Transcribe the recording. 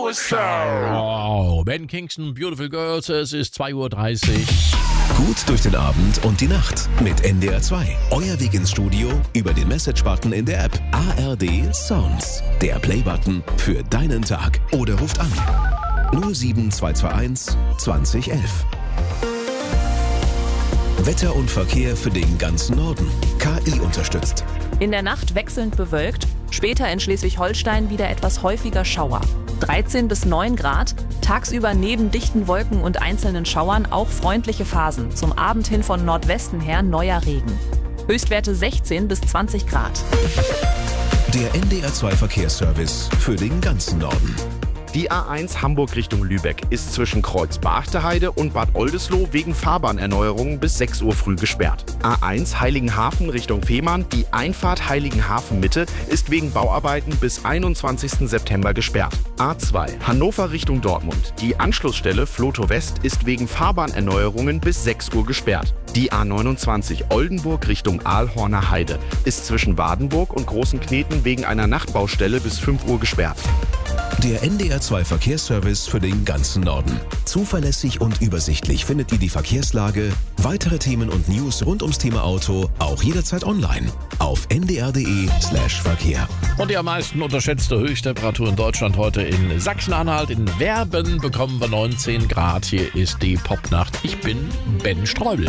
Oh, Ben Kingston, Beautiful Girls, es ist 2:30 Uhr. Gut durch den Abend und die Nacht mit NDR 2. Euer Weg ins Studio über den Message-Button in der App. ARD Sounds. Der Play-Button für deinen Tag. Oder ruft an 07221 2011. Wetter und Verkehr für den ganzen Norden. KI unterstützt. In der Nacht wechselnd bewölkt, später in Schleswig-Holstein wieder etwas häufiger Schauer. 13 bis 9 Grad, tagsüber neben dichten Wolken und einzelnen Schauern auch freundliche Phasen. Zum Abend hin von Nordwesten her neuer Regen. Höchstwerte 16 bis 20 Grad. Der NDR 2 Verkehrsservice für den ganzen Norden. Die A1 Hamburg Richtung Lübeck ist zwischen Kreuz Barchteheide und Bad Oldesloe wegen Fahrbahnerneuerungen bis 6 Uhr früh gesperrt. A1 Heiligenhafen Richtung Fehmarn, die Einfahrt Heiligenhafen Mitte ist wegen Bauarbeiten bis 21. September gesperrt. A2 Hannover Richtung Dortmund, die Anschlussstelle Floto West ist wegen Fahrbahnerneuerungen bis 6 Uhr gesperrt. Die A29 Oldenburg Richtung Aalhorner Heide ist zwischen Wadenburg und Großen Kneten wegen einer Nachtbaustelle bis 5 Uhr gesperrt. Der NDR 2 Verkehrsservice für den ganzen Norden. Zuverlässig und übersichtlich findet ihr die Verkehrslage, weitere Themen und News rund ums Thema Auto auch jederzeit online auf ndr.de/Verkehr. Und die am meisten unterschätzte Höchsttemperatur in Deutschland heute in Sachsen-Anhalt. In Werben bekommen wir 19 Grad. Hier ist die Popnacht. Ich bin Ben Streubel.